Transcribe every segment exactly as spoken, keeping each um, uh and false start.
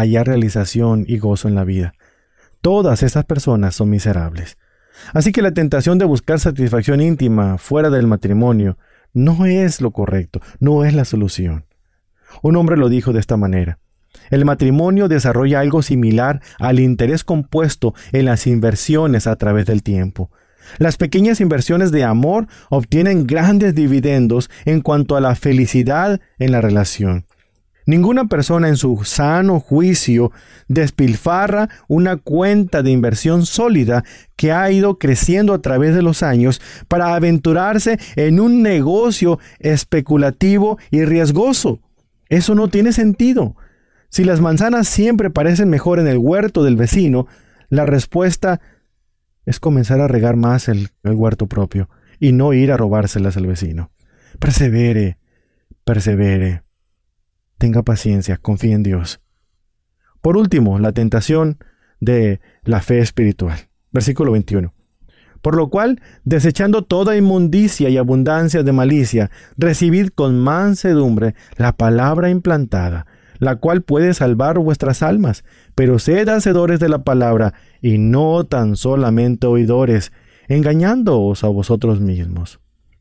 hallar realización y gozo en la vida. Todas esas personas son miserables. Así que la tentación de buscar satisfacción íntima fuera del matrimonio no es lo correcto, no es la solución. Un hombre lo dijo de esta manera: el matrimonio desarrolla algo similar al interés compuesto en las inversiones a través del tiempo. Las pequeñas inversiones de amor obtienen grandes dividendos en cuanto a la felicidad en la relación. Ninguna persona en su sano juicio despilfarra una cuenta de inversión sólida que ha ido creciendo a través de los años para aventurarse en un negocio especulativo y riesgoso. Eso no tiene sentido. Si las manzanas siempre parecen mejor en el huerto del vecino, la respuesta es comenzar a regar más el, el huerto propio y no ir a robárselas al vecino. Persevere, persevere. Tenga paciencia, confíe en Dios. Por último, la tentación de la fe espiritual. Versículo veintiuno. Por lo cual, desechando toda inmundicia y abundancia de malicia, recibid con mansedumbre la palabra implantada, la cual puede salvar vuestras almas, pero sed hacedores de la palabra, y no tan solamente oidores, engañándoos a vosotros mismos.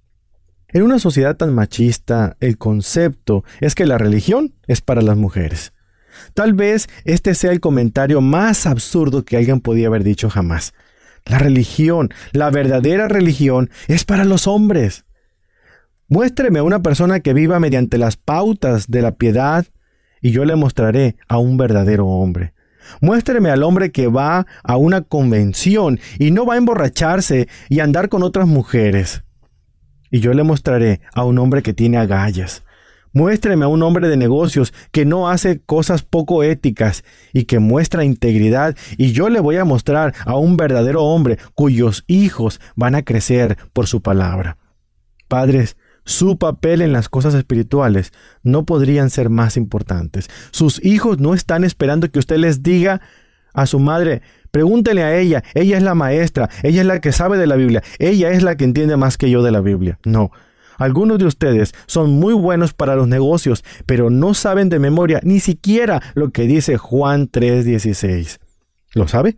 En una sociedad tan machista, el concepto es que la religión es para las mujeres. Tal vez este sea el comentario más absurdo que alguien podía haber dicho jamás. La religión, la verdadera religión, es para los hombres. Muéstreme a una persona que viva mediante las pautas de la piedad y yo le mostraré a un verdadero hombre. Muéstreme al hombre que va a una convención y no va a emborracharse y andar con otras mujeres. Y yo le mostraré a un hombre que tiene agallas. Muéstreme a un hombre de negocios que no hace cosas poco éticas y que muestra integridad, y yo le voy a mostrar a un verdadero hombre cuyos hijos van a crecer por su palabra. Padres, su papel en las cosas espirituales no podrían ser más importantes. Sus hijos no están esperando que usted les diga a su madre: pregúntele a ella, ella es la maestra, ella es la que sabe de la Biblia, ella es la que entiende más que yo de la Biblia. No, algunos de ustedes son muy buenos para los negocios, pero no saben de memoria ni siquiera lo que dice Juan tres dieciséis. ¿Lo sabe?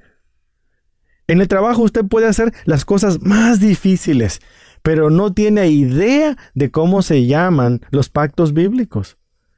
En el trabajo usted puede hacer las cosas más difíciles, pero no tiene idea de cómo se llaman los pactos bíblicos.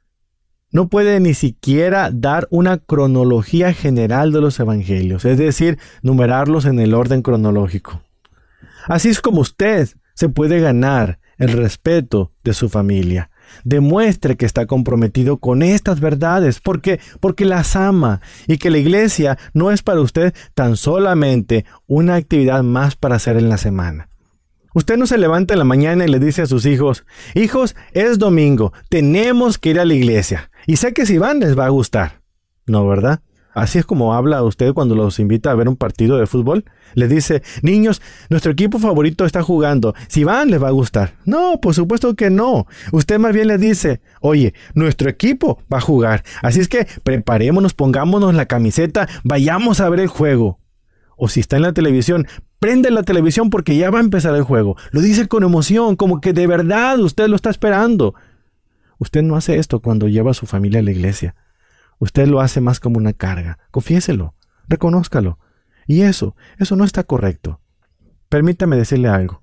No puede ni siquiera dar una cronología general de los evangelios, es decir, numerarlos en el orden cronológico. Así es como usted se puede ganar el respeto de su familia. Demuestre que está comprometido con estas verdades, porque, porque las ama, y que la iglesia no es para usted tan solamente una actividad más para hacer en la semana. Usted no se levanta en la mañana y le dice a sus hijos: hijos, es domingo, tenemos que ir a la iglesia. Y sé que si van les va a gustar. No, ¿verdad? Así es como habla usted cuando los invita a ver un partido de fútbol. Les dice: niños, nuestro equipo favorito está jugando. Si van, les va a gustar. No, por supuesto que no. Usted más bien les dice: oye, nuestro equipo va a jugar. Así es que preparémonos, pongámonos la camiseta, vayamos a ver el juego. O si está en la televisión, prende la televisión porque ya va a empezar el juego. Lo dice con emoción, como que de verdad usted lo está esperando. Usted no hace esto cuando lleva a su familia a la iglesia. Usted lo hace más como una carga. Confiéselo, reconózcalo. Y eso, eso no está correcto. Permítame decirle algo.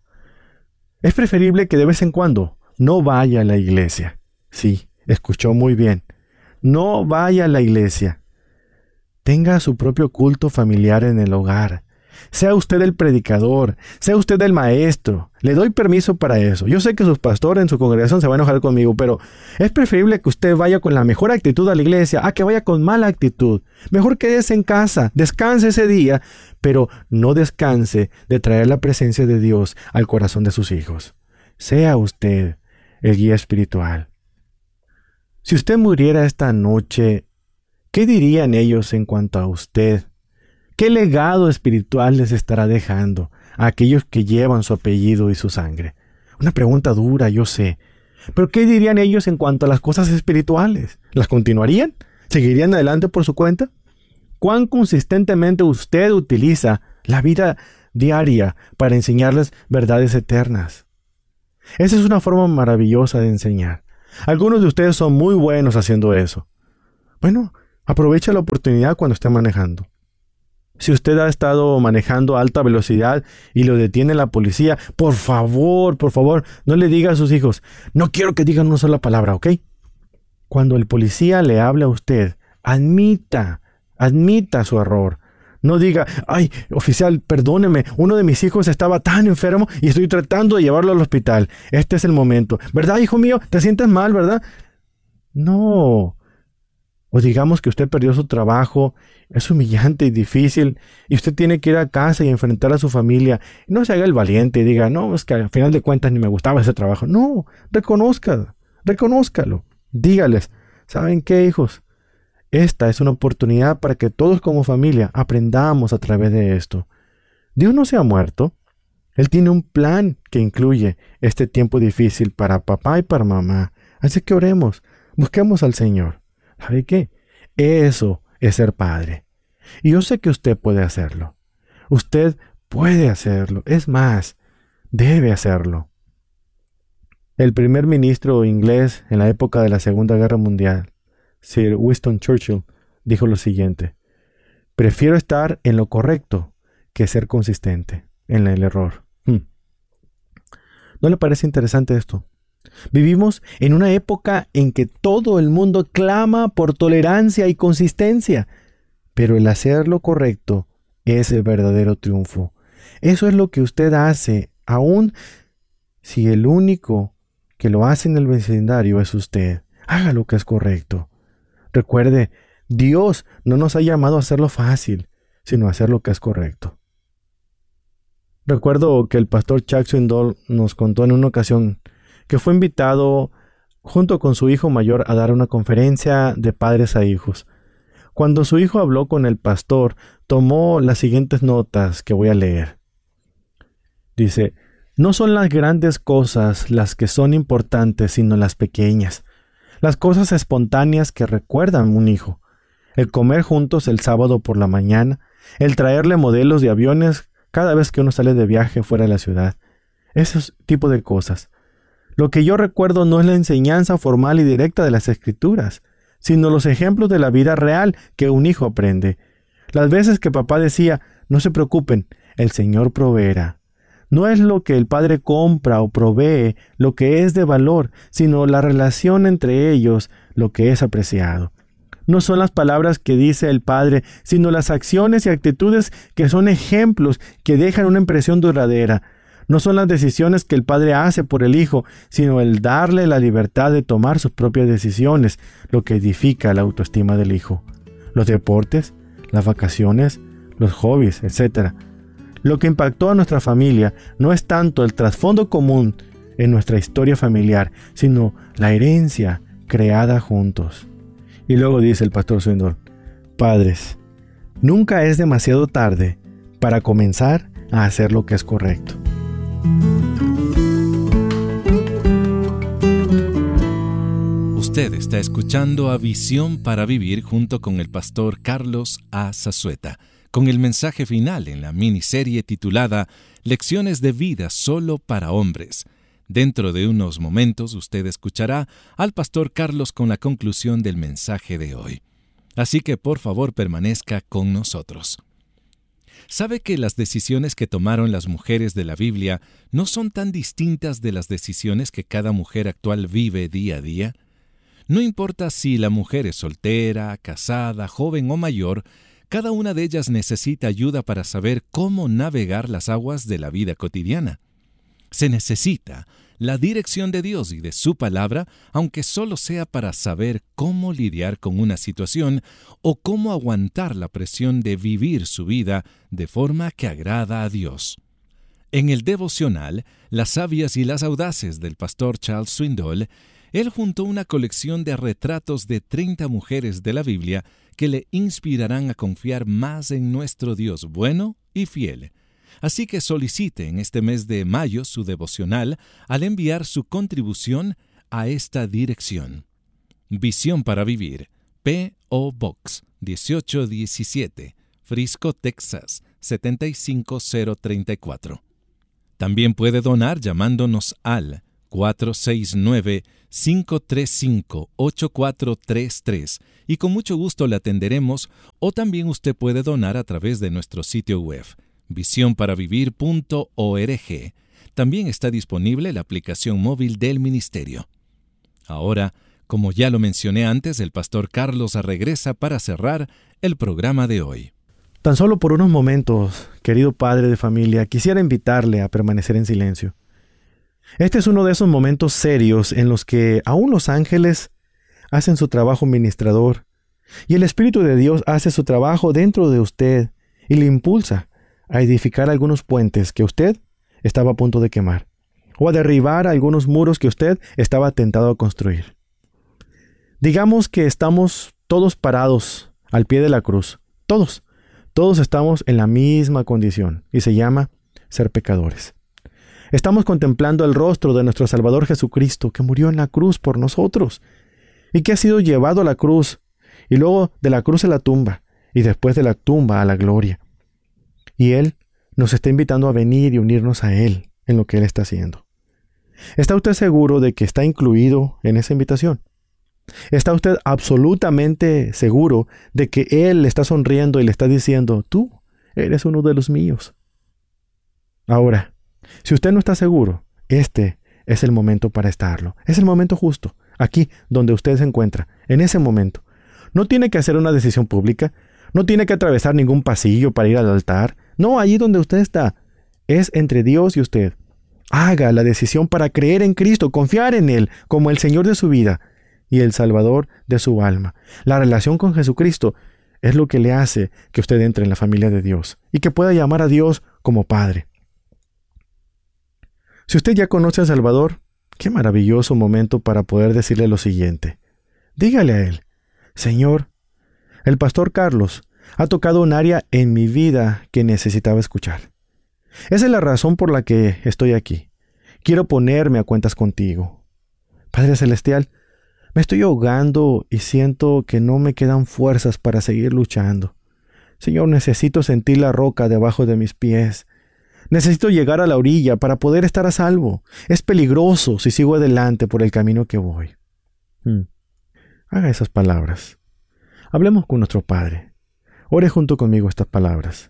Es preferible que de vez en cuando no vaya a la iglesia. Sí, escuchó muy bien. No vaya a la iglesia. Tenga su propio culto familiar en el hogar. Sea usted el predicador, sea usted el maestro. Le doy permiso para eso. Yo sé que sus pastores en su congregación se van a enojar conmigo, pero es preferible que usted vaya con la mejor actitud a la iglesia a que vaya con mala actitud. Mejor quédese en casa, descanse ese día, pero no descanse de traer la presencia de Dios al corazón de sus hijos. Sea usted el guía espiritual. Si usted muriera esta noche, ¿qué dirían ellos en cuanto a usted? ¿Qué legado espiritual les estará dejando a aquellos que llevan su apellido y su sangre? Una pregunta dura, yo sé. ¿Pero qué dirían ellos en cuanto a las cosas espirituales? ¿Las continuarían? ¿Seguirían adelante por su cuenta? ¿Cuán consistentemente usted utiliza la vida diaria para enseñarles verdades eternas? Esa es una forma maravillosa de enseñar. Algunos de ustedes son muy buenos haciendo eso. Bueno, Aproveche la oportunidad cuando esté manejando. Si usted ha estado manejando a alta velocidad y lo detiene la policía, por favor, por favor, no le diga a sus hijos, no quiero que digan una sola palabra, ¿ok? Cuando el policía le hable a usted, admita, admita su error. No diga, ay, oficial, perdóneme, uno de mis hijos estaba tan enfermo y estoy tratando de llevarlo al hospital. Este es el momento. ¿Verdad, hijo mío? ¿Te sientes mal, verdad? No. O digamos que usted perdió su trabajo, es humillante y difícil, y usted tiene que ir a casa y enfrentar a su familia. No se haga el valiente y diga, no, es que al final de cuentas ni me gustaba ese trabajo. No, reconozca, reconózcalo. Dígales, ¿saben qué, hijos? Esta es una oportunidad para que todos como familia aprendamos a través de esto. Dios no se ha muerto. Él tiene un plan que incluye este tiempo difícil para papá y para mamá. Así que oremos, busquemos al Señor. ¿Sabe qué? Eso es ser padre. Y yo sé que usted puede hacerlo. Usted puede hacerlo. Es más, debe hacerlo. El primer ministro inglés en la época de la Segunda Guerra Mundial, Sir Winston Churchill, dijo lo siguiente: prefiero estar en lo correcto que ser consistente en el error. Hmm. ¿No le parece interesante esto? Vivimos en una época en que todo el mundo clama por tolerancia y consistencia, pero el hacer lo correcto es el verdadero triunfo. Eso es lo que usted hace, aun si el único que lo hace en el vecindario es usted. Haga lo que es correcto. Recuerde, Dios no nos ha llamado a hacerlo fácil, sino a hacer lo que es correcto. Recuerdo que el pastor Chuck Swindoll nos contó en una ocasión que fue invitado junto con su hijo mayor a dar una conferencia de padres a hijos. Cuando su hijo habló con el pastor, tomó las siguientes notas que voy a leer. Dice, no son las grandes cosas las que son importantes, sino las pequeñas, las cosas espontáneas que recuerdan un hijo. El comer juntos el sábado por la mañana, el traerle modelos de aviones cada vez que uno sale de viaje fuera de la ciudad. Esos tipos de cosas. Lo que yo recuerdo no es la enseñanza formal y directa de las Escrituras, sino los ejemplos de la vida real que un hijo aprende. Las veces que papá decía, no se preocupen, el Señor proveerá. No es lo que el padre compra o provee lo que es de valor, sino la relación entre ellos lo que es apreciado. No son las palabras que dice el padre, sino las acciones y actitudes que son ejemplos que dejan una impresión duradera. No son las decisiones que el padre hace por el hijo, sino el darle la libertad de tomar sus propias decisiones, lo que edifica la autoestima del hijo. Los deportes, las vacaciones, los hobbies, etcétera. Lo que impactó a nuestra familia no es tanto el trasfondo común en nuestra historia familiar, sino la herencia creada juntos. Y luego dice el pastor Swindoll, padres, nunca es demasiado tarde para comenzar a hacer lo que es correcto. Usted está escuchando a Visión para Vivir junto con el pastor Carlos A. Zazueta, con el mensaje final en la miniserie titulada Lecciones de vida solo para hombres. Dentro de unos momentos usted escuchará al pastor Carlos con la conclusión del mensaje de hoy. Así que por favor permanezca con nosotros. ¿Sabe que las decisiones que tomaron las mujeres de la Biblia no son tan distintas de las decisiones que cada mujer actual vive día a día? No importa si la mujer es soltera, casada, joven o mayor, cada una de ellas necesita ayuda para saber cómo navegar las aguas de la vida cotidiana. Se necesita la dirección de Dios y de su palabra, aunque solo sea para saber cómo lidiar con una situación o cómo aguantar la presión de vivir su vida de forma que agrada a Dios. En el devocional, Las sabias y las audaces del pastor Charles Swindoll, él juntó una colección de retratos de treinta mujeres de la Biblia que le inspirarán a confiar más en nuestro Dios bueno y fiel. Así que solicite en este mes de mayo su devocional al enviar su contribución a esta dirección. Visión para Vivir, P O Box dieciocho diecisiete, Frisco, Texas, setenta y cinco mil treinta y cuatro. También puede donar llamándonos al cuatro seis nueve, cinco tres cinco, ocho cuatro tres tres y con mucho gusto le atenderemos, o también usted puede donar a través de nuestro sitio web, visión para vivir punto org. También está disponible la aplicación móvil del ministerio. Ahora, como ya lo mencioné antes, el pastor Carlos regresa para cerrar el programa de hoy. Tan solo por unos momentos, querido padre de familia, quisiera invitarle a permanecer en silencio. Este es uno de esos momentos serios en los que aún los ángeles hacen su trabajo ministrador y el Espíritu de Dios hace su trabajo dentro de usted y le impulsa a edificar algunos puentes que usted estaba a punto de quemar o a derribar algunos muros que usted estaba tentado a construir. Digamos que estamos todos parados al pie de la cruz. Todos. Todos estamos en la misma condición y se llama ser pecadores. Estamos contemplando el rostro de nuestro Salvador Jesucristo, que murió en la cruz por nosotros y que ha sido llevado a la cruz y luego de la cruz a la tumba y después de la tumba a la gloria. Y Él nos está invitando a venir y unirnos a Él en lo que Él está haciendo. ¿Está usted seguro de que está incluido en esa invitación? ¿Está usted absolutamente seguro de que Él le está sonriendo y le está diciendo, tú eres uno de los míos? Ahora, si usted no está seguro, este es el momento para estarlo. Es el momento justo, aquí donde usted se encuentra, en ese momento. No tiene que hacer una decisión pública, no tiene que atravesar ningún pasillo para ir al altar. No, allí donde usted está, es entre Dios y usted. Haga la decisión para creer en Cristo, confiar en Él como el Señor de su vida y el Salvador de su alma. La relación con Jesucristo es lo que le hace que usted entre en la familia de Dios y que pueda llamar a Dios como Padre. Si usted ya conoce al Salvador, qué maravilloso momento para poder decirle lo siguiente. Dígale a Él, Señor, el pastor Carlos ha tocado un área en mi vida que necesitaba escuchar. Esa es la razón por la que estoy aquí. Quiero ponerme a cuentas contigo. Padre Celestial, me estoy ahogando y siento que no me quedan fuerzas para seguir luchando. Señor, necesito sentir la roca debajo de mis pies. Necesito llegar a la orilla para poder estar a salvo. Es peligroso si sigo adelante por el camino que voy. Hmm. Haga esas palabras. Hablemos con nuestro Padre. Ore junto conmigo estas palabras.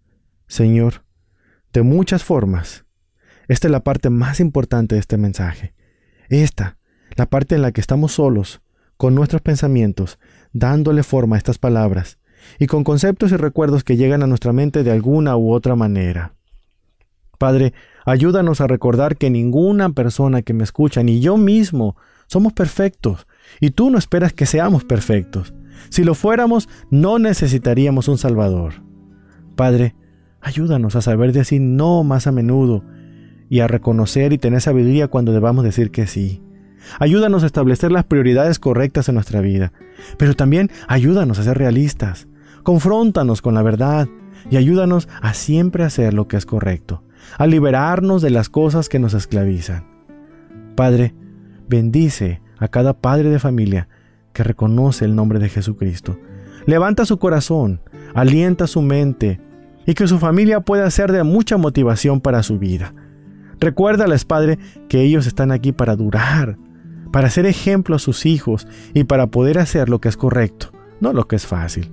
Señor, de muchas formas, esta es la parte más importante de este mensaje. Esta, la parte en la que estamos solos, con nuestros pensamientos, dándole forma a estas palabras, y con conceptos y recuerdos que llegan a nuestra mente de alguna u otra manera. Padre, ayúdanos a recordar que ninguna persona que me escucha, ni yo mismo, somos perfectos, y tú no esperas que seamos perfectos. Si lo fuéramos, no necesitaríamos un Salvador. Padre, ayúdanos a saber decir no más a menudo, y a reconocer y tener sabiduría cuando debamos decir que sí. Ayúdanos a establecer las prioridades correctas en nuestra vida, pero también ayúdanos a ser realistas. Confróntanos con la verdad y ayúdanos a siempre hacer lo que es correcto, a liberarnos de las cosas que nos esclavizan. Padre, bendice a cada padre de familia que reconoce el nombre de Jesucristo. Levanta su corazón, alienta su mente y que su familia pueda ser de mucha motivación para su vida. Recuérdales, Padre, que ellos están aquí para durar, para ser ejemplo a sus hijos y para poder hacer lo que es correcto, no lo que es fácil.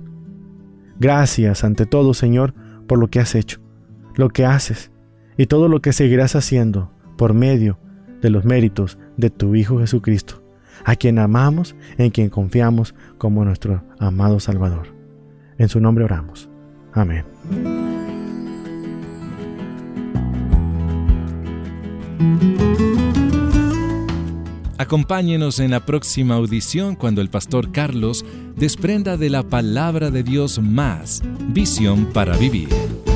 Gracias ante todo, Señor, por lo que has hecho, lo que haces y todo lo que seguirás haciendo por medio de los méritos de tu Hijo Jesucristo, a quien amamos, en quien confiamos como nuestro amado Salvador. En su nombre oramos. Amén. Acompáñenos en la próxima audición cuando el pastor Carlos desprenda de la palabra de Dios más visión para vivir.